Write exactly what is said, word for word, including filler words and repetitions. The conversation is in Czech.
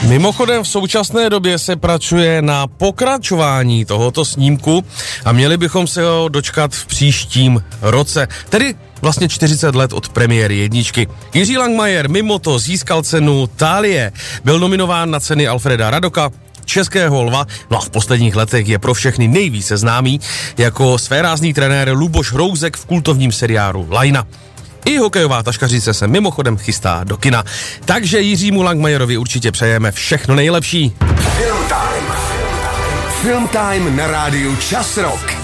Mimochodem v současné době se pracuje na pokračování tohoto snímku a měli bychom se ho dočkat v příštím roce, tedy vlastně čtyřicet let od premiéry jedničky. Jiří Langmajer mimo to získal cenu Thálie, byl nominován na ceny Alfreda Radoka, Českého lva, no a v posledních letech je pro všechny nejvíce známý jako svérázný trenér Luboš Hrouzek v kultovním seriálu Lajna. I hokejová taškařice se mimochodem chystá do kina. Takže Jiřímu Langmajerovi určitě přejeme všechno nejlepší. Film Time. Film Time na rádiu Čas Rock.